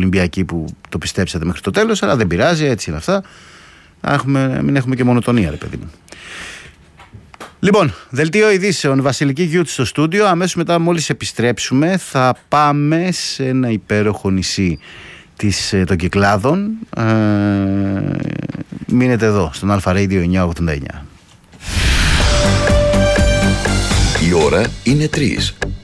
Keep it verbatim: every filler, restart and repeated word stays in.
Ολυμπιακοί που το πιστέψατε μέχρι το τέλος, αλλά δεν πειράζει, έτσι είναι αυτά. Έχουμε, μην έχουμε και μονοτονία, ρε παιδί μου. Λοιπόν, δελτίο ειδήσεων, Βασιλική Γιούτ στο στούντιο. Αμέσως μετά, μόλις επιστρέψουμε, θα πάμε σε ένα υπέροχο νησί της, των Κυκλάδων. Ε, μείνετε εδώ, στον Αλφα Radio εννιακόσια ογδόντα εννιά. Η ώρα είναι τρεις.